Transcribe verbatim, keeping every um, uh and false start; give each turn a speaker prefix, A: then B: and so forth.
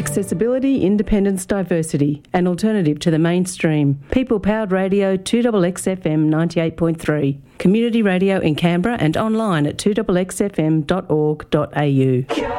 A: Accessibility, independence, diversity, an alternative to the mainstream. People-powered radio, two X X F M ninety-eight point three. Community radio in Canberra and online at two x x f m dot org dot a u.